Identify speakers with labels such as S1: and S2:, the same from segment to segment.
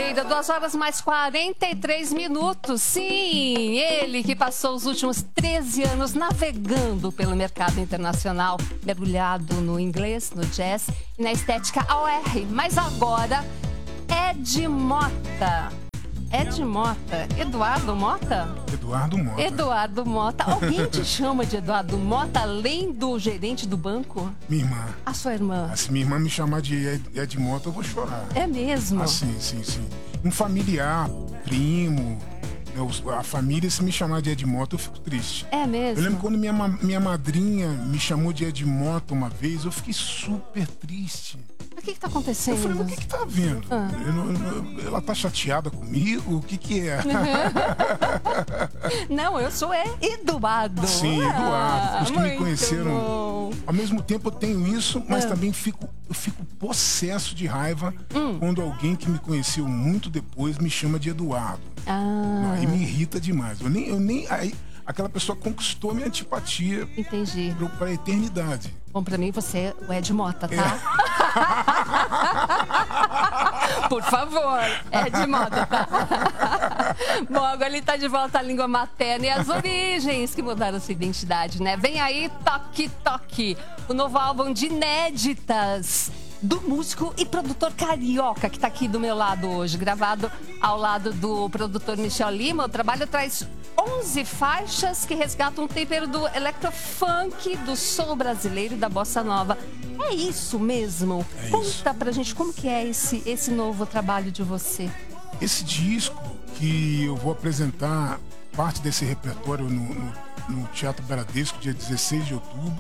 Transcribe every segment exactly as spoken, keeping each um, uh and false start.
S1: quinta-feira, duas horas mais quarenta e três minutos. Sim, ele que passou os últimos treze anos navegando pelo mercado internacional, mergulhado no inglês, no jazz e na estética A O R. Mas agora, Ed Mota. Ed Mota. Eduardo Mota?
S2: Eduardo Mota.
S1: Eduardo Mota. Alguém te chama de Eduardo Mota além do gerente do banco?
S2: Minha irmã.
S1: A sua irmã?
S2: Se minha irmã me chamar de Ed, Ed Mota, eu vou chorar.
S1: É mesmo?
S2: Ah, sim, sim, sim. Um familiar, primo, né, a família, se me chamar de Ed Mota, eu fico triste.
S1: É mesmo?
S2: Eu lembro quando minha, minha madrinha me chamou de Ed Mota uma vez, eu fiquei super triste.
S1: O que que tá acontecendo?
S2: Eu falei, o que que tá vendo?
S1: Ah.
S2: Eu não- eu- ela tá chateada comigo? O que que é?
S1: Não, eu sou Eduardo.
S2: Sim, Eduardo. Os que me
S1: muito
S2: conheceram.
S1: bom.
S2: Ao mesmo tempo eu tenho isso, mas
S1: Ah.
S2: também fico, eu fico possesso de raiva
S1: Hum.
S2: quando alguém que me conheceu muito depois me chama de Eduardo.
S1: Ah,
S2: Aí me irrita demais. Eu nem, eu nem, aí, aquela pessoa conquistou minha antipatia
S1: entendi.
S2: pro- pra eternidade.
S1: Bom, pra mim você é o Ed Mota, tá? Por favor, Ed Mota, tá? Bom, agora ele tá de volta à língua materna e às origens que mudaram sua identidade, né? Vem aí Toque Toque, o novo álbum de inéditas do músico e produtor carioca que tá aqui do meu lado hoje, gravado ao lado do produtor Michel Lima. O trabalho traz onze faixas que resgatam um tempero do electrofunk, do soul brasileiro e da bossa nova. É isso mesmo?
S2: É
S1: Conta
S2: isso.
S1: pra gente como que é esse, esse novo trabalho de você.
S2: Esse disco que eu vou apresentar parte desse repertório no, no- no Teatro Bradesco, dia dezesseis de outubro.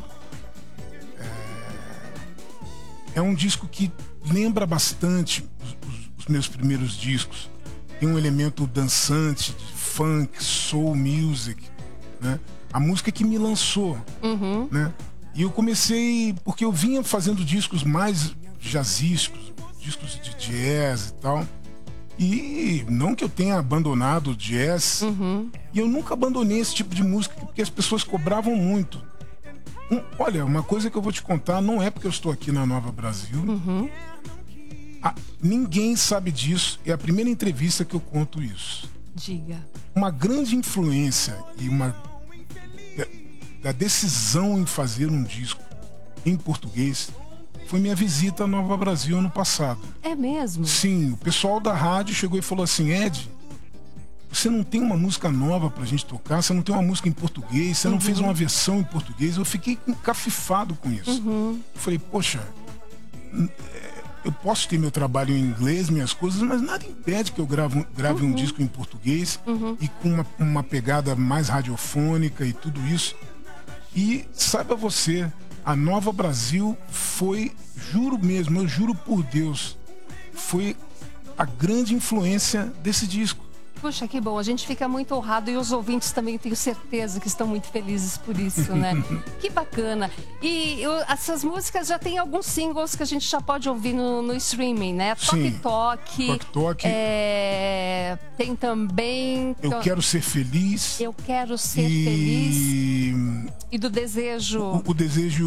S2: É, é um disco que lembra bastante os, os- os meus primeiros discos. Tem um elemento dançante, de funk, soul music, né? A música que me lançou, né? E eu comecei porque eu vinha fazendo discos mais jazzísticos, discos de jazz e tal. E não que eu tenha abandonado o jazz, e eu nunca abandonei esse tipo de música porque as pessoas cobravam muito. Um- olha, uma coisa que eu vou te contar, não é porque eu estou aqui na Nova Brasil. Ah, ninguém sabe disso, é a primeira entrevista que eu conto isso.
S1: Diga.
S2: Uma grande influência e uma da, da decisão em fazer um disco em português foi minha visita à Nova Brasil ano passado.
S1: É mesmo?
S2: Sim, o pessoal da rádio chegou e falou assim: Ed, você não tem uma música nova pra gente tocar, você não tem uma música em português, você não fez uma versão em português. Eu fiquei encafifado com isso. Eu falei, poxa, n- é, eu posso ter meu trabalho em inglês, minhas coisas, mas nada impede que eu grave, grave um disco em português e com uma, uma pegada mais radiofônica e tudo isso. E saiba você, a Nova Brasil foi, juro mesmo, eu juro por Deus, foi a grande influência desse disco.
S1: Puxa, que bom. A gente fica muito honrado e os ouvintes também tenho certeza que estão muito felizes por isso, né? Que bacana. E eu- essas músicas já tem alguns singles que a gente já pode ouvir no, no streaming, né? Toque
S2: Sim.
S1: Toque.
S2: Toque Toque.
S1: É, tem também...
S2: Eu quero ser feliz.
S1: Eu quero ser feliz.
S2: E
S1: E do desejo
S2: o, o desejo.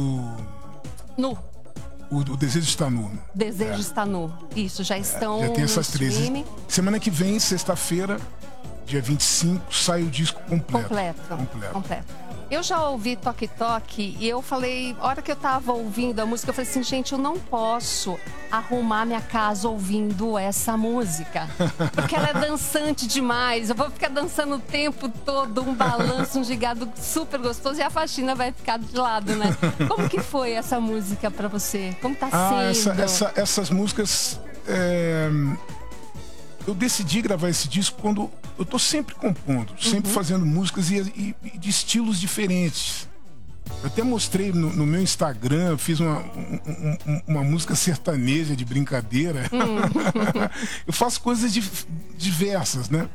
S1: nu.
S2: O, o desejo está nu.
S1: Desejo está nu. Isso, já estão
S2: Já tem essas
S1: no
S2: três.
S1: streaming.
S2: Semana que vem, sexta-feira, dia vinte e cinco, sai o disco completo.
S1: Completo.
S2: Completo.
S1: Completo. Eu já ouvi Toque Toque e eu falei, a hora que eu tava ouvindo a música, eu falei assim, gente, eu não posso arrumar minha casa ouvindo essa música. Porque ela é dançante demais. Eu vou ficar dançando o tempo todo, um balanço, um gigado super gostoso e a faxina vai ficar de lado, né? Como que foi essa música pra você? Como tá
S2: Ah, essa-
S1: sendo?
S2: essa- essas músicas. é, Eu decidi gravar esse disco quando eu tô sempre compondo, sempre fazendo músicas e, e- e de estilos diferentes. Eu até mostrei no, no meu Instagram, eu fiz uma, um- um- uma música sertaneja de brincadeira. Eu faço coisas dif- diversas, né?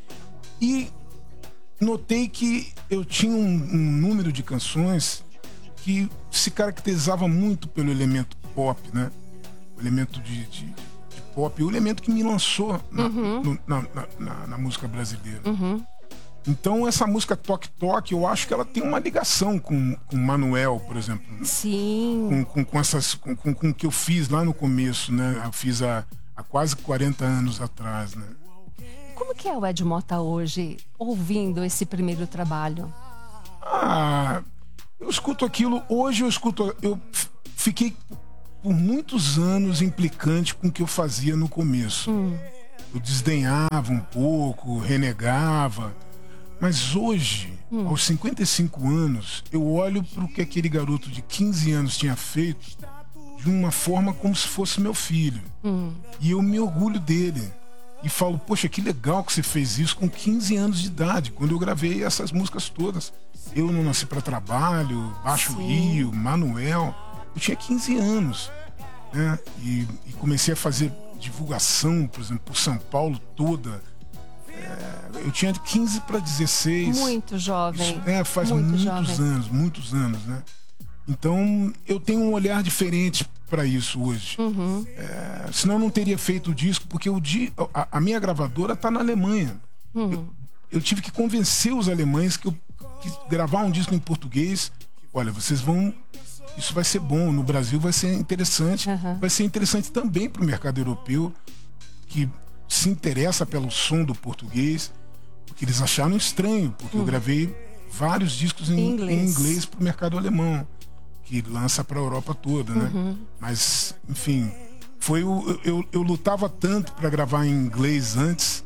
S2: E notei que eu tinha um, um número de canções que se caracterizava muito pelo elemento pop, né? O elemento de, de- de pop, o elemento que me lançou na, no- na- na- na- na música brasileira. Então essa música Toque Toque, eu acho que ela tem uma ligação com com Manuel, por exemplo.
S1: Sim.
S2: Com, com, com essas com, com, com o que eu fiz lá no começo, né? Eu fiz a, há quase quarenta anos atrás, né?
S1: Como que é o Ed Mota hoje, ouvindo esse primeiro trabalho?
S2: Ah, eu escuto aquilo, hoje eu escuto, eu fiquei por muitos anos implicante com o que eu fazia no começo. Hum. Eu desdenhava um pouco, renegava, mas hoje, hum. aos cinquenta e cinco anos, eu olho para o que aquele garoto de quinze anos tinha feito de uma forma como se fosse meu filho. Hum. E eu me orgulho dele. E falo, poxa, que legal que você fez isso com quinze anos de idade, quando eu gravei essas músicas todas. Eu Não Nasci Pra Trabalho, Baixo Sim. Rio, Manuel. Eu tinha quinze anos, né? E, e comecei a fazer divulgação, por exemplo, por São Paulo toda. É, eu tinha de quinze para dezesseis.
S1: Muito jovem.
S2: Isso, é, faz
S1: Muito
S2: muitos
S1: jovem.
S2: anos, muitos anos, né? Então, eu tenho um olhar diferente para isso hoje. Uhum. É, senão eu não teria feito o disco, porque o di... a, a minha gravadora está na Alemanha. Uhum. Eu, eu tive que convencer os alemães que, eu, que gravar um disco em português, olha, vocês vão... Isso vai ser bom, no Brasil vai ser interessante. Uhum. Vai ser interessante também para o mercado europeu, que se interessa pelo som do português, porque eles acharam estranho, porque uhum. eu gravei vários discos em inglês, em inglês para o mercado alemão, que lança para a Europa toda, né? Uhum. Mas, enfim, foi o, eu, eu lutava tanto para gravar em inglês antes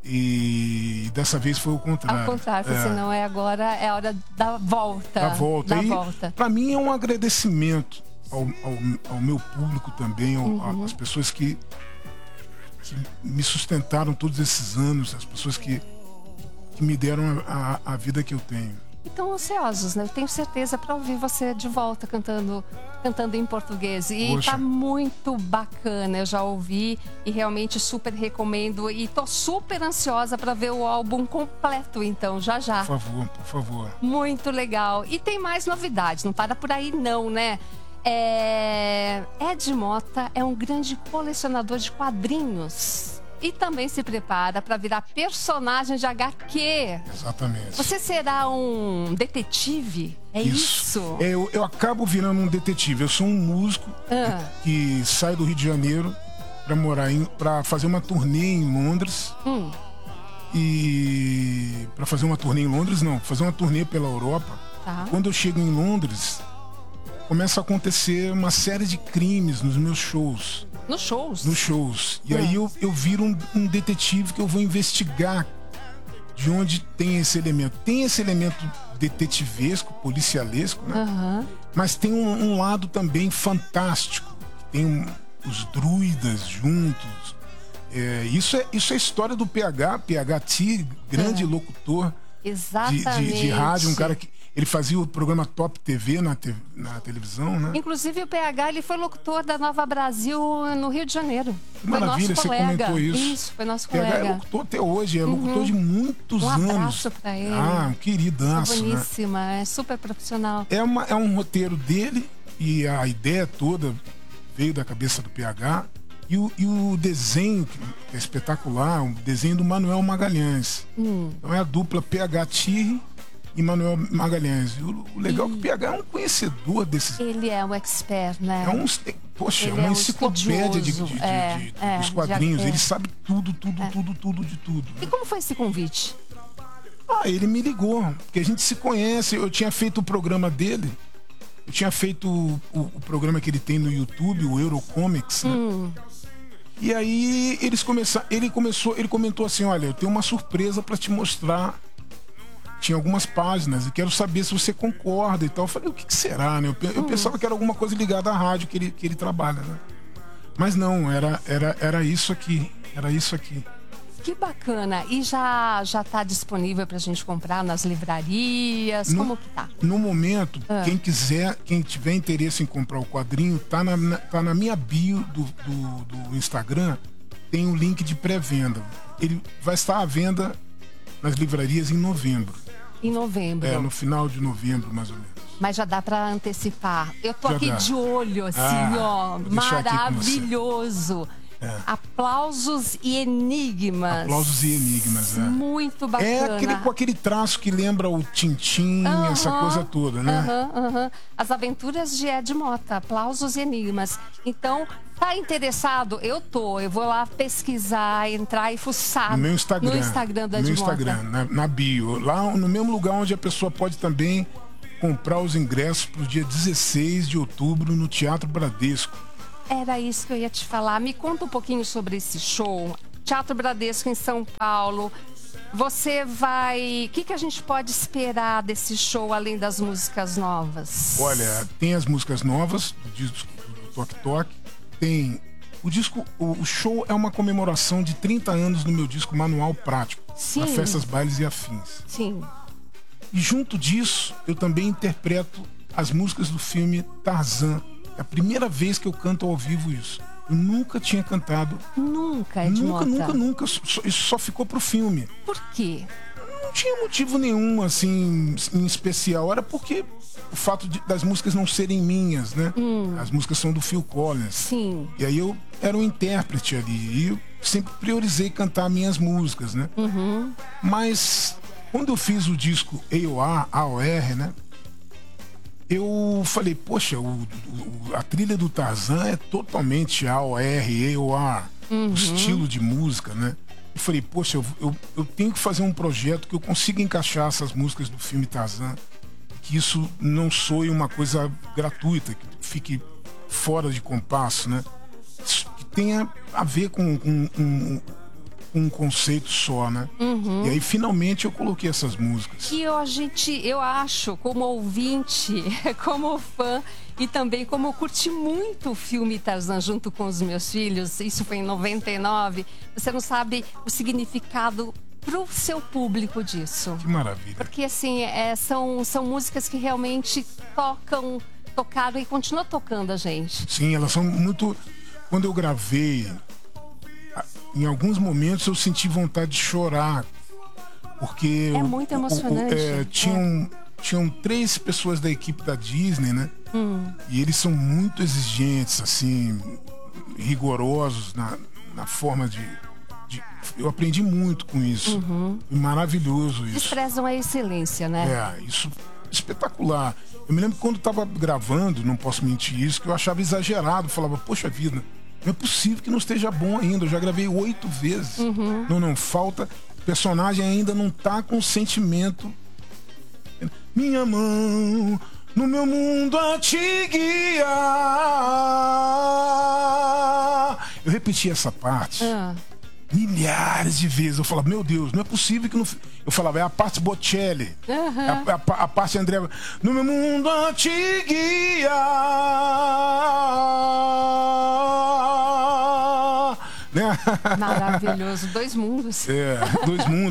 S2: e dessa vez foi o contrário.
S1: Ao contrário,
S2: é.
S1: senão é agora é a hora da volta.
S2: Da volta.
S1: Da
S2: e,
S1: volta.
S2: Para mim é um agradecimento ao, ao, ao meu público também, ao, uhum. às pessoas que, que me sustentaram todos esses anos, as pessoas que, que me deram a, a, a vida que eu tenho.
S1: Estão ansiosos, né? Eu tenho certeza para ouvir você de volta cantando, cantando em português. E Poxa. Tá muito bacana. Eu já ouvi e realmente super recomendo. E tô super ansiosa para ver o álbum completo, então, já já.
S2: Por favor, por favor.
S1: Muito legal. E tem mais novidades, não para por aí não, né? É... Ed Mota é um grande colecionador de quadrinhos. E também se prepara para virar personagem de agá quê.
S2: Exatamente.
S1: Você será um detetive? É isso? isso?
S2: É, eu, eu acabo virando um detetive. Eu sou um músico ah. que, que sai do Rio de Janeiro para morar em, para fazer uma turnê em Londres. Hum. E para fazer uma turnê em Londres, não, fazer uma turnê pela Europa. Tá. Quando eu chego em Londres, começa a acontecer uma série de crimes nos meus shows.
S1: Nos shows?
S2: Nos shows. E é. aí eu, eu viro um, um detetive que eu vou investigar de onde tem esse elemento. Tem esse elemento detetivesco, policialesco, né? Uhum. Mas tem um, um lado também fantástico. Tem um, os druidas juntos. É, isso, é, isso é a história do P H, P H T, grande uhum. locutor de, de, de rádio, um cara que ele fazia o programa Top T V na, te, na televisão, né?
S1: Inclusive o P H ele foi locutor da Nova Brasil no Rio de Janeiro.
S2: Que maravilha, você comentou isso.
S1: Isso, foi nosso
S2: P H
S1: colega.
S2: é locutor até hoje, é locutor uhum. de muitos
S1: um
S2: anos.
S1: Um abraço pra ele.
S2: Ah, um queridaço,
S1: é boníssima, né? É super profissional.
S2: É, uma, é um roteiro dele e a ideia toda veio da cabeça do P H. E o, e o desenho, que é espetacular, o desenho do Manuel Magalhães. Hum. Então é a dupla P H Tirri e Manuel Magalhães. E o, o legal e... é que o P H é um conhecedor desses...
S1: Ele é um expert, né?
S2: É um... Poxa,
S1: Ele
S2: uma
S1: é um
S2: enciclopédia de, de, de,
S1: é,
S2: de,
S1: é,
S2: dos quadrinhos.
S1: de...
S2: Ele sabe tudo, tudo, é. tudo, tudo de tudo. Né?
S1: E como foi esse convite?
S2: Ah, ele me ligou, porque a gente se conhece. Eu tinha feito o programa dele. Eu tinha feito o, o, o programa que ele tem no YouTube, o Eurocomics, né? Hum. E aí eles começaram, ele começou, ele comentou assim, olha, eu tenho uma surpresa para te mostrar. Tinha algumas páginas e quero saber se você concorda e tal. Eu falei, o que, que será, né? Eu, eu hum. pensava que era alguma coisa ligada à rádio que ele, que ele trabalha, né? Mas não, era, era, era isso aqui, era isso aqui.
S1: Que bacana. E já já está disponível para a gente comprar nas livrarias? No, como que tá?
S2: No momento, ah. quem quiser, quem tiver interesse em comprar o quadrinho, tá na, na, tá na minha bio do, do, do Instagram, tem um link de pré-venda. Ele vai estar à venda nas livrarias em novembro.
S1: Em novembro?
S2: É, no final de novembro, mais ou menos.
S1: Mas já dá para antecipar. Eu tô
S2: já
S1: aqui
S2: dá.
S1: de olho, assim,
S2: ah,
S1: ó. Maravilhoso.
S2: É.
S1: Aplausos e Enigmas.
S2: Aplausos e Enigmas, é.
S1: Muito bacana.
S2: É aquele, com aquele traço que lembra o Tintim,
S1: Uhum,
S2: essa coisa toda, né?
S1: Uhum, uhum. As Aventuras de Ed Mota, Aplausos e Enigmas. Então, tá interessado? Eu tô. Eu vou lá pesquisar, entrar e fuçar
S2: No meu Instagram.
S1: no Instagram da
S2: No
S1: Ed
S2: Instagram,
S1: Mota.
S2: na, na bio. Lá no mesmo lugar onde a pessoa pode também comprar os ingressos para o dia dezesseis de outubro no Teatro Bradesco.
S1: Era isso que eu ia te falar. Me conta um pouquinho sobre esse show. Teatro Bradesco em São Paulo. Você vai... O que, que a gente pode esperar desse show, além das músicas novas?
S2: Olha, tem as músicas novas do disco do Toque Toque. Tem... O disco... O, o show é uma comemoração de trinta anos no meu disco Manual Prático.
S1: Sim.
S2: Na Festas, Bailes e Afins.
S1: Sim.
S2: E junto disso, eu também interpreto as músicas do filme Tarzan. É a primeira vez que eu canto ao vivo isso. Eu nunca tinha cantado.
S1: Nunca, Ed
S2: Nunca,
S1: Mota.
S2: nunca, nunca. Só- Isso só ficou pro filme.
S1: Por quê?
S2: Não tinha motivo nenhum, assim, em especial. Era porque o fato de- das músicas não serem minhas, né? As músicas são do Phil Collins.
S1: Sim.
S2: E aí eu era um intérprete ali. E eu sempre priorizei cantar minhas músicas, né? Mas quando eu fiz o disco A O R, A O R, né? Eu falei, poxa, o- o- a trilha do Tarzan é totalmente A O R, A O R, o estilo de música, né? Eu falei, poxa, eu, eu, eu tenho que fazer um projeto que eu consiga encaixar essas músicas do filme Tarzan, que isso não soe uma coisa gratuita, que fique fora de compasso, né? Que tenha a ver com, com, com- com um conceito só, né? E aí finalmente eu coloquei essas músicas.
S1: Que eu, a gente, eu acho, como ouvinte, como fã e também como eu curti muito o filme Tarzan junto com os meus filhos, isso foi em noventa e nove, você não sabe o significado pro seu público disso.
S2: Que maravilha.
S1: Porque, assim, é, são, são músicas que realmente tocam, tocaram e continuam tocando a gente.
S2: Sim, elas são muito. Quando eu gravei, a- em alguns momentos eu senti vontade de chorar. Porque.
S1: É
S2: o-
S1: muito
S2: o- o-
S1: emocionante.
S2: é, tinham, tinham três pessoas da equipe da Disney, né?
S1: Hum.
S2: E eles são muito exigentes, assim, rigorosos na, na forma de, de- Eu aprendi muito com isso.
S1: Uhum.
S2: Maravilhoso isso.
S1: Desprezam a excelência, né?
S2: É, isso espetacular. Eu me lembro que quando estava gravando, não posso mentir isso, que eu achava exagerado. Falava, poxa vida, não é possível que não esteja bom ainda. Eu já gravei oito vezes. Não, não, falta. O personagem ainda não tá com sentimento. Minha mão no meu mundo a te guiar. Eu repeti essa parte
S1: Ah,
S2: milhares de vezes. Eu falava, meu Deus, não é possível que não. Eu falava, é a parte Bocelli. É a, a, a parte André. No meu mundo a te guiar. Né?
S1: maravilhoso. Dois mundos.
S2: É, dois mundos.